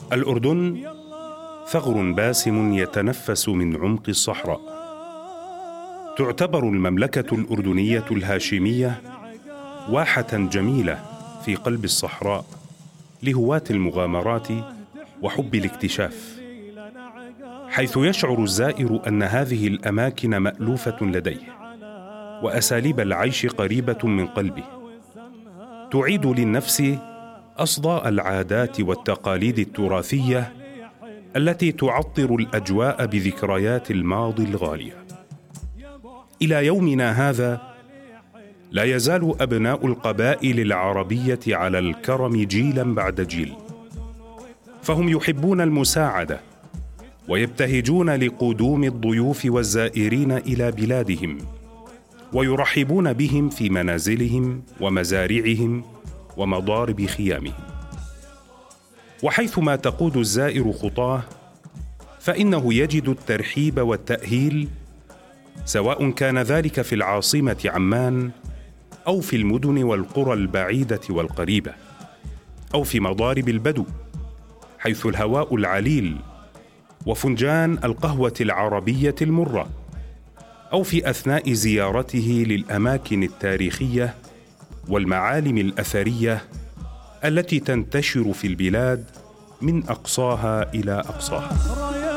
الأردن ثغر باسم يتنفس من عمق الصحراء. تعتبر المملكة الأردنية الهاشمية واحة جميلة في قلب الصحراء لهواة المغامرات وحب الاكتشاف، حيث يشعر الزائر أن هذه الأماكن مألوفة لديه، وأساليب العيش قريبة من قلبه، تعيد للنفس أصداء العادات والتقاليد التراثية التي تعطر الأجواء بذكريات الماضي الغالية. إلى يومنا هذا لا يزال أبناء القبائل العربية على الكرم جيلا بعد جيل، فهم يحبون المساعدة ويبتهجون لقدوم الضيوف والزائرين إلى بلادهم، ويرحبون بهم في منازلهم ومزارعهم ومضارب خيامهم. وحيثما تقود الزائر خطاه فإنه يجد الترحيب والتأهيل، سواء كان ذلك في العاصمة عمان أو في المدن والقرى البعيدة والقريبة، أو في مضارب البدو حيث الهواء العليل وفنجان القهوة العربية المرة، أو في أثناء زيارته للأماكن التاريخية والمعالم الأثرية التي تنتشر في البلاد من أقصاها إلى أقصاها.